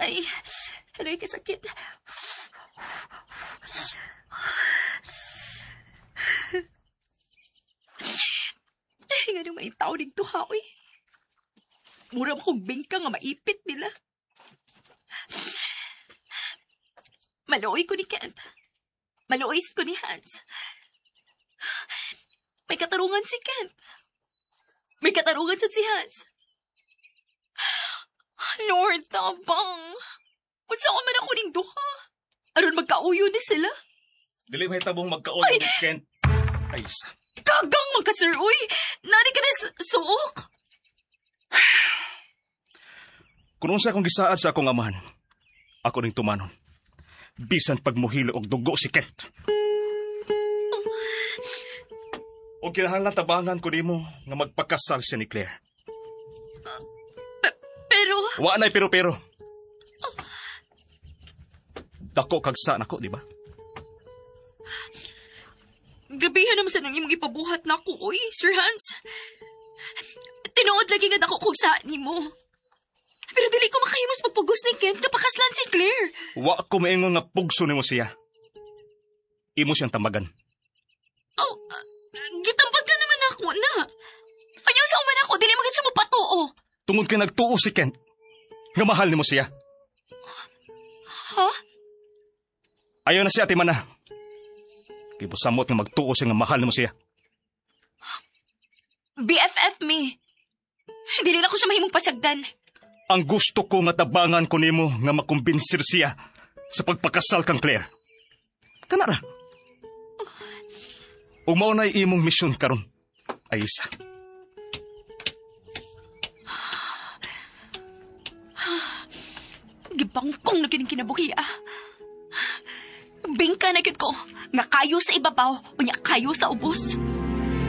Aray, kasakit. Nga nung may tao dito ha, uy. Mura mo kong bingka nga maipit nila. Maluoy ko ni Kent. Maluoy ko ni Hans. May katarungan si Kent. May katarungan sa si Hans. Lord, tabang. Unsa ko man ako ning duha. Aron magkauyo ni sila. Dili may tabong magkauyo ni Kent. Ay, isa. Kagang magka-sir, uy. Nari ka na suok. Kung unsa akong gisaad sa akong amahan, ako ring tumanon. Bisan pagmuhilo og dugo si Kent. O kinahanglan tabangan ko nimo nga magpakasal siya ni Claire. Pero... Wa na'y pero. Dako kagsa nako, di ba? Gabihan naman sa nang imong ipabuhat na ako, uy, Sir Hans. Tinuod lagi nga dako kung saan ni mo. Pero dili ko makahimos pagpugos ni Kent na pakaslan si Claire. Wa ko maingon nga pugso nimo siya. Imo siyang tamagan. Oh, gitambag ka naman ako na. Ayaw sa uman ako, dili magin siya mapatuo. Tungod kay nagtuo si Kent, nga mahal nimo siya. Ha? Ayaw na siya, Ate Mana. Kibusamot nga magtuo siya nga mahal mo siya. BFF me. Dili na ko siya mahimong pasagdan. Ang gusto ko nga tabangan ko nimo nga makumbinsir siya sa pagpakasal kang Claire. Kanara. Umaw na imong misyon karon, Aisa. Gibangkong na kining kinabuhi, Bingka na gid ko, nga kayo sa ibabaw o nga kayo sa ubos.